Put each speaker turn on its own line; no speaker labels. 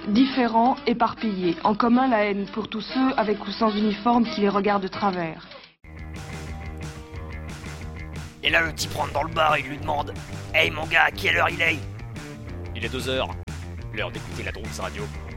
différents, éparpillés. En commun, la haine pour tous ceux avec ou sans uniforme qui les regardent de travers.
Et là, le type rentre dans le bar et lui demande « Hey mon gars, à quelle heure il est ?»
Il est 2h. L'heure d'écouter la Drooms Radio.